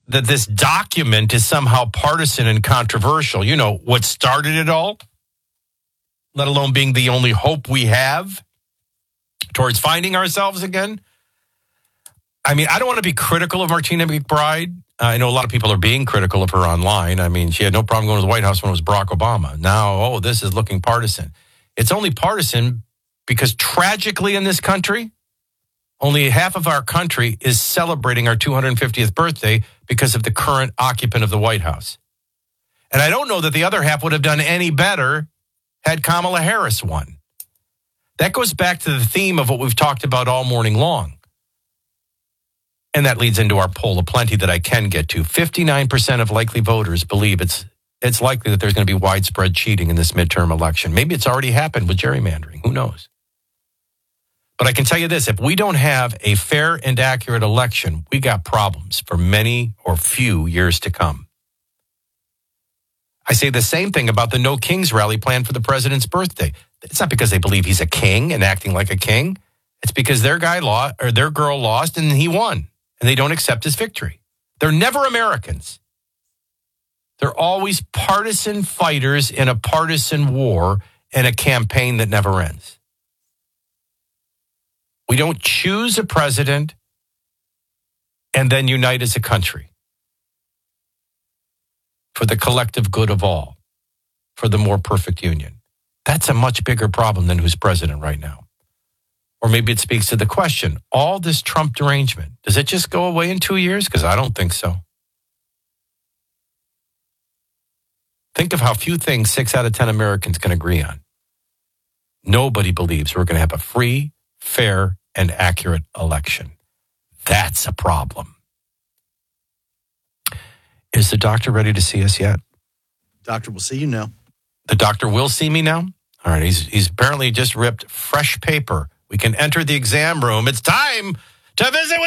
that this document is somehow partisan and controversial. You know, what started it all, let alone being the only hope we have towards finding ourselves again. I mean, I don't want to be critical of Martina McBride. I know a lot of people are being critical of her online. I mean, she had no problem going to the White House when it was Barack Obama. Now, this is looking partisan. It's only partisan because tragically in this country, only half of our country is celebrating our 250th birthday because of the current occupant of the White House. And I don't know that the other half would have done any better had Kamala Harris won. That goes back to the theme of what we've talked about all morning long. And that leads into our poll of plenty that I can get to. 59% of likely voters believe it's likely that there's going to be widespread cheating in this midterm election. Maybe it's already happened with gerrymandering. Who knows? But I can tell you this, if we don't have a fair and accurate election, we got problems for many or few years to come. I say the same thing about the No Kings rally planned for the president's birthday. It's not because they believe he's a king and acting like a king. It's because their girl lost and he won, and they don't accept his victory. They're never Americans. They're always partisan fighters in a partisan war and a campaign that never ends. We don't choose a president and then unite as a country for the collective good of all, for the more perfect union. That's a much bigger problem than who's president right now. Or maybe it speaks to the question, all this Trump derangement, does it just go away in 2 years? Because I don't think so. Think of how few things 6 out of 10 Americans can agree on. Nobody believes we're going to have a free, fair, and accurate election. That's a problem. Is the doctor ready to see us yet? Doctor will see you now. The doctor will see me now? All right, he's apparently just ripped fresh paper. We can enter the exam room. It's time to visit with